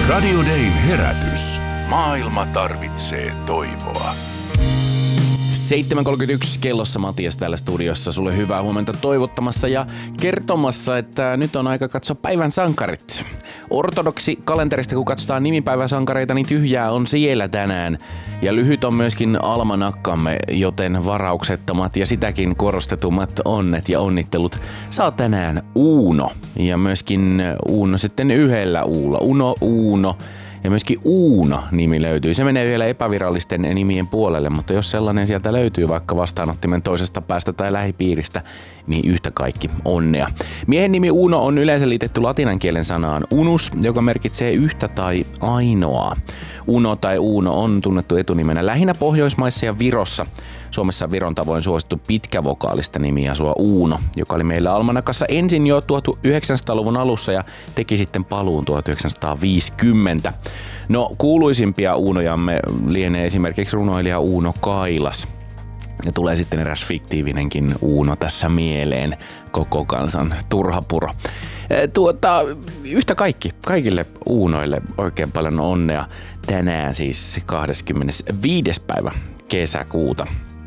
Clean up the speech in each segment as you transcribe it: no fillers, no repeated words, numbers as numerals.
Radio Dayn herätys. Maailma tarvitsee toivoa. 7.31 kellossa Matias täällä studiossa. Sulle hyvää huomenta toivottamassa ja kertomassa, että nyt on aika katsoa päivän sankarit. Ortodoksi kalenterista, kun katsotaan nimipäivän sankareita, niin tyhjää on siellä tänään. Ja lyhyt on myöskin almanakkamme, joten varauksettomat ja sitäkin korostetummat onnet ja onnittelut saa tänään Uuno. Ja myöskin Uuno sitten yhdellä uulla. Uuno. Ja myöskin Uuno-nimi löytyy. Se menee vielä epävirallisten nimien puolelle, mutta jos sellainen sieltä löytyy vaikka vastaanottimen toisesta päästä tai lähipiiristä, niin yhtä kaikki onnea. Miehen nimi Uuno on yleensä liitetty latinan kielen sanaan unus, joka merkitsee yhtä tai ainoaa. Uno tai Uuno on tunnettu etunimenä lähinnä Pohjoismaissa ja Virossa. Suomessa Viron tavoin suosittu pitkävokaalista nimiä asua Uuno, joka oli meillä almanakassa ensin jo 1900-luvun alussa ja teki sitten paluun 1950. No, kuuluisimpia Uunojamme lienee esimerkiksi runoilija Uuno Kailas. Ja tulee sitten eräs fiktiivinenkin Uuno tässä mieleen, koko kansan turhapuro. Yhtä kaikille Uunoille oikein paljon onnea tänään siis 25. päivä kesäkuuta.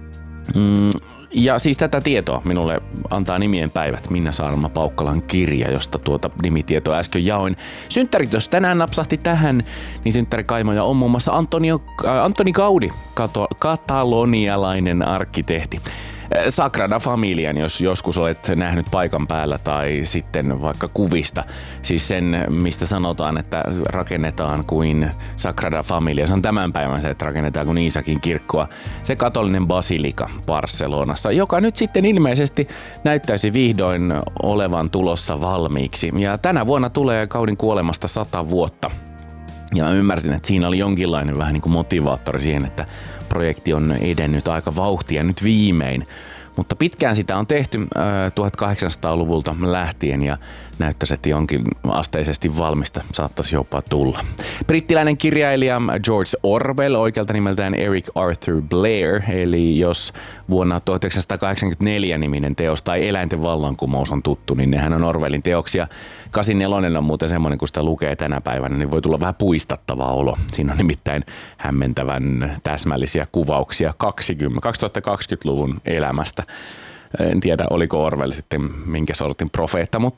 Ja siis tätä tietoa minulle antaa nimien päivät Minna Saarma-Paukkalan kirja, josta tuota nimitietoa äsken jaoin. Synttärit, jos tänään napsahti tähän, niin synttärikaimoja on muun muassa Antoni Gaudi, katalonialainen arkkitehti. Sagrada Familian, jos joskus olet nähnyt paikan päällä tai sitten vaikka kuvista. Siis sen, mistä sanotaan, että rakennetaan kuin Sagrada Familia. Se on tämän päivän se, että rakennetaan kuin Iisakin kirkkoa. Se katolinen basilika Barcelonassa, joka nyt sitten ilmeisesti näyttäisi vihdoin olevan tulossa valmiiksi. Ja tänä vuonna tulee Gaudin kuolemasta 100 vuotta. Ja mä ymmärsin, että siinä oli jonkinlainen vähän niin kuin motivaattori siihen, että projekti on edennyt aika vauhtia nyt viimein. Mutta pitkään sitä on tehty 1800-luvulta lähtien ja näyttäisi, että jonkin asteisesti valmista saattaisi jopa tulla. Brittiläinen kirjailija George Orwell, oikealta nimeltään Eric Arthur Blair, eli jos vuonna 1984 niminen teos tai Eläinten vallankumous on tuttu, niin nehän on Orwellin teoksia. 84 on muuten semmoinen, kun sitä lukee tänä päivänä, niin voi tulla vähän puistattava olo. Siinä on nimittäin hämmentävän täsmällisiä kuvauksia 2020-luvun elämästä. En tiedä, oliko Orwell sitten minkä sortin profeetta, mutta